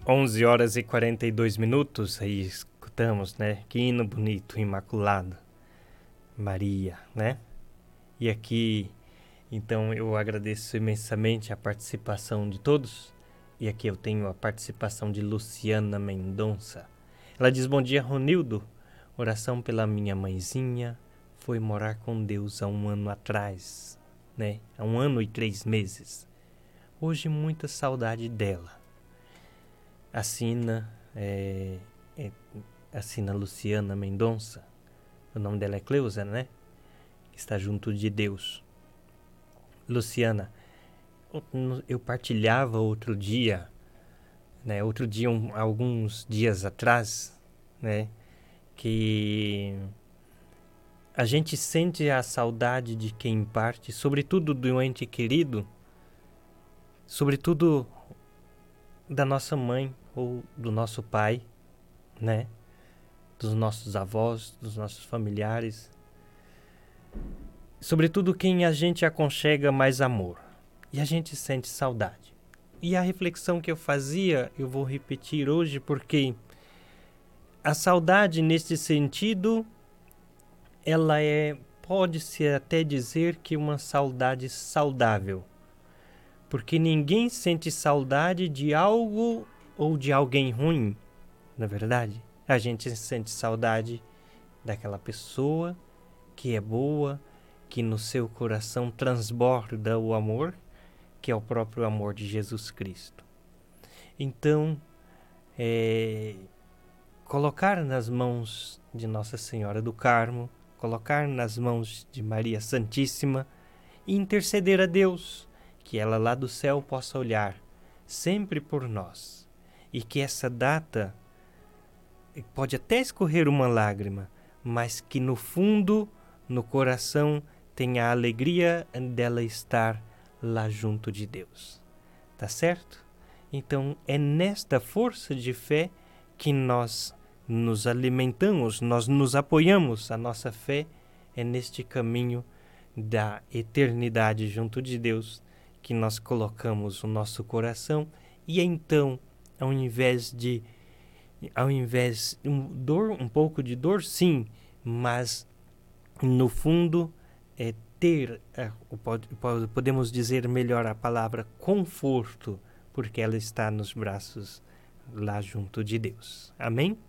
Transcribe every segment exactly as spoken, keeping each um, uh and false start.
onze horas e quarenta e dois minutos, aí escutamos, né? Que hino bonito, imaculado, Maria, né? E aqui, então, eu agradeço imensamente a participação de todos. E aqui eu tenho a participação de Luciana Mendonça. Ela diz: bom dia, Ronildo. Oração pela minha mãezinha. Foi morar com Deus há um ano atrás, né? Há um ano e três meses. Hoje muita saudade dela. Assina, é, é, assina Luciana Mendonça. O nome dela é Cleusa, né? Está junto de Deus. Luciana, eu partilhava outro dia, né? Outro dia, um, alguns dias atrás, né? Que a gente sente a saudade de quem parte, sobretudo do ente querido, sobretudo da nossa mãe ou do nosso pai, né? Dos nossos avós, dos nossos familiares. Sobretudo quem a gente aconchega mais amor. E a gente sente saudade. E a reflexão que eu fazia, eu vou repetir hoje, porque a saudade, nesse sentido, ela é, pode-se até dizer que uma saudade saudável. Porque ninguém sente saudade de algo ou de alguém ruim, na verdade. A gente sente saudade daquela pessoa que é boa, que no seu coração transborda o amor, que é o próprio amor de Jesus Cristo. Então, é, colocar nas mãos de Nossa Senhora do Carmo, colocar nas mãos de Maria Santíssima e interceder a Deus, que ela lá do céu possa olhar sempre por nós. E que essa data pode até escorrer uma lágrima, mas que no fundo, no coração, tenha a alegria dela estar lá junto de Deus. Tá certo? Então é nesta força de fé que nós nos alimentamos, nós nos apoiamos. A nossa fé é neste caminho da eternidade junto de Deus que nós colocamos o nosso coração. E então, ao invés de ao invés um, dor, um pouco de dor, sim, mas no fundo é ter, é, pode, podemos dizer melhor a palavra conforto, porque ela está nos braços lá junto de Deus. Amém?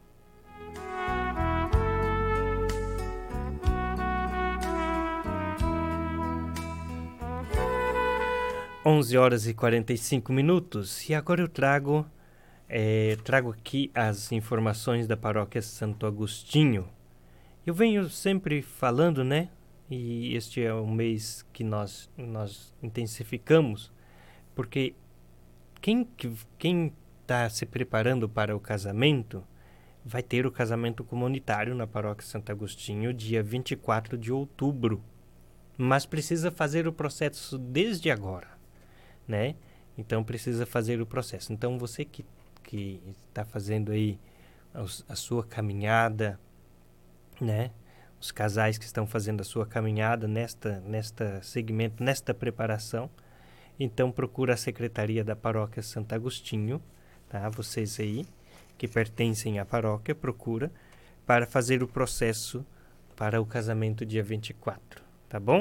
onze horas e quarenta e cinco minutos, e agora eu trago É, trago aqui as informações da Paróquia Santo Agostinho. Eu venho sempre falando, né? E este é o mês que nós, nós intensificamos, porque quem quem está se preparando para o casamento vai ter o casamento comunitário na Paróquia Santo Agostinho, dia vinte e quatro de outubro. Mas precisa fazer o processo desde agora, né? Então precisa fazer o processo. Então você que que está fazendo aí a sua caminhada, né? Os casais que estão fazendo a sua caminhada nesta, nesta segmento, nesta preparação, então procura a Secretaria da Paróquia Santo Agostinho, tá? Vocês aí que pertencem à paróquia, procura para fazer o processo para o casamento dia vinte e quatro, tá bom?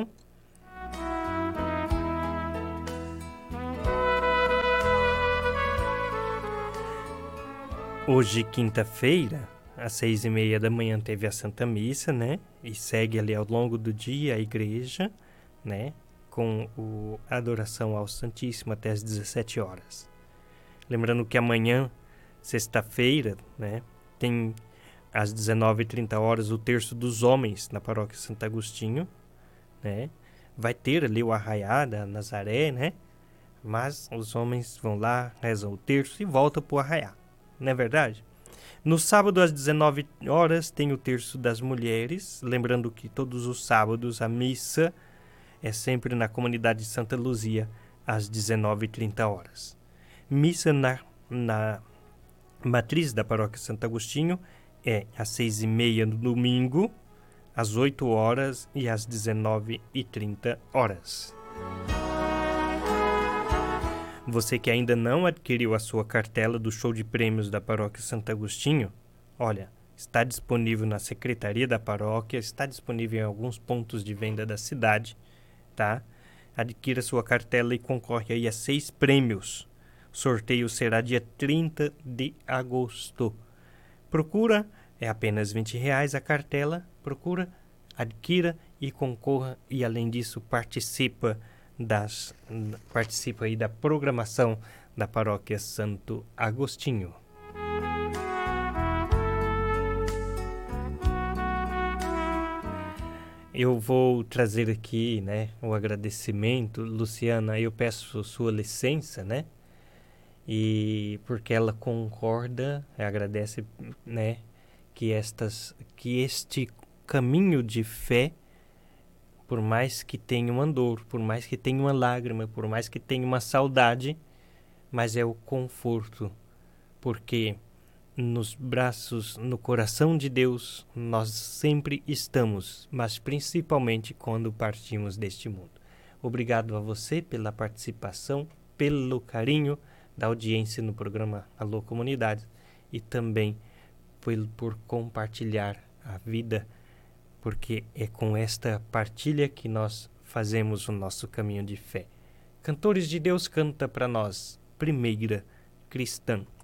Hoje, quinta-feira, às seis e meia da manhã, teve a Santa Missa, né? E segue ali ao longo do dia a igreja, né? Com o, a adoração ao Santíssimo até às dezessete horas. Lembrando que amanhã, sexta-feira, né? Tem às dezenove e trinta horas o Terço dos Homens na Paróquia Santo Agostinho, né? Vai ter ali o Arraiá da Nazaré, né? Mas os homens vão lá, rezam o terço e voltam para o Arraiá. Não é verdade? No sábado, às dezenove horas, tem o Terço das Mulheres. Lembrando que todos os sábados a missa é sempre na comunidade de Santa Luzia, às dezenove e trinta horas. Missa na, na matriz da Paróquia Santo Agostinho é às seis e meia no domingo, às oito horas e às dezenove e trinta horas. Você que ainda não adquiriu a sua cartela do show de prêmios da Paróquia Santo Agostinho, olha, está disponível na secretaria da paróquia, está disponível em alguns pontos de venda da cidade, tá? Adquira sua cartela e concorre aí a seis prêmios. O sorteio será dia trinta de agosto. Procura, é apenas vinte reais a cartela, procura, adquira e concorra, e além disso participa das participa aí da programação da Paróquia Santo Agostinho. Eu vou trazer aqui, né, o agradecimento. Luciana, eu peço sua licença, né? E porque ela concorda, agradece, né, que estas que este caminho de fé, por mais que tenha uma dor, por mais que tenha uma lágrima, por mais que tenha uma saudade, mas é o conforto, porque nos braços, no coração de Deus, nós sempre estamos, mas principalmente quando partimos deste mundo. Obrigado a você pela participação, pelo carinho da audiência no programa Alô Comunidade e também por, por compartilhar a vida, porque é com esta partilha que nós fazemos o nosso caminho de fé. Cantores de Deus canta para nós, Primeira Cristã.